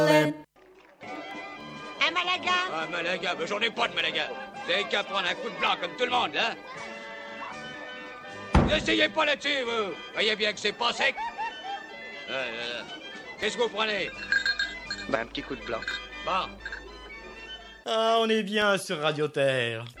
Un Malaga? Ah, Malaga, mais j'en ai pas de Malaga. Vous avez qu'à prendre un coup de blanc comme tout le monde, hein? N'essayez pas là-dessus, vous. Voyez bien que c'est pas sec. Qu'est-ce que vous prenez? Bah, un petit coup de blanc. Bon. Ah, on est bien sur Radio Terre.